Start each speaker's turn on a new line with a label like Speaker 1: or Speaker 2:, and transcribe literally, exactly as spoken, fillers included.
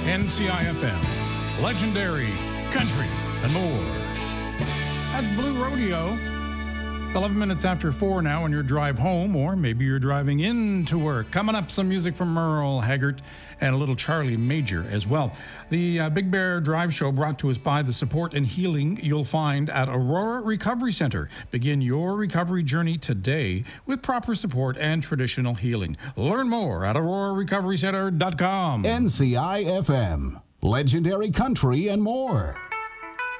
Speaker 1: N C I F M, legendary country and more. That's Blue Rodeo. It's eleven minutes after four now on your drive home, or maybe you're driving into work. Coming up, some music from Merle Haggard and a little Charlie Major as well. The uh, Big Bear Drive Show brought to us by the support and healing you'll find at Aurora Recovery Center. Begin your recovery journey today with proper support and traditional healing. Learn more at aurora recovery center dot com.
Speaker 2: N C I F M, legendary country and more.